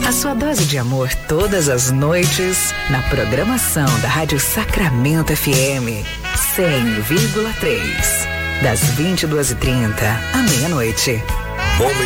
A sua dose de amor todas as noites na programação da Rádio Sacramento FM 100,3. Das 22h30 à meia-noite.